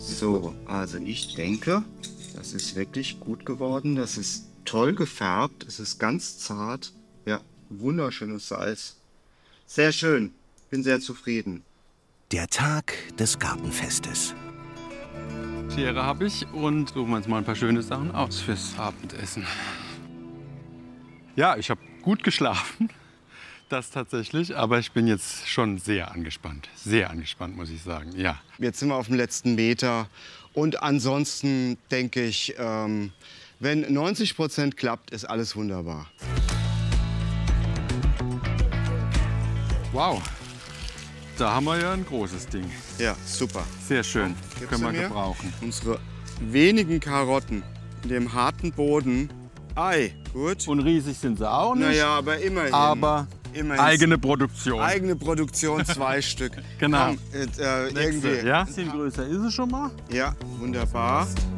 So, also ich denke, das ist wirklich gut geworden. Das ist toll gefärbt. Es ist ganz zart. Ja, wunderschönes Salz. Sehr schön. Bin sehr zufrieden. Der Tag des Gartenfestes. Schere habe ich und suchen wir uns mal ein paar schöne Sachen aus fürs Abendessen. Ja, ich habe gut geschlafen, das tatsächlich, aber ich bin jetzt schon sehr angespannt, muss ich sagen, ja. Jetzt sind wir auf dem letzten Meter und ansonsten denke ich, wenn 90% klappt, ist alles wunderbar. Wow, da haben wir ja ein großes Ding. Ja, super. Sehr schön, Gibst können du wir mir? gebrauchen. Unsere wenigen Karotten in dem harten Boden. Ei, gut. Und riesig sind sie auch nicht, Naja, aber immerhin. aber immerhin. eigene Produktion. Eigene Produktion, 2 Stück. Genau. Komm, irgendwie. Ja, ein bisschen größer ist es schon mal. Ja, wunderbar.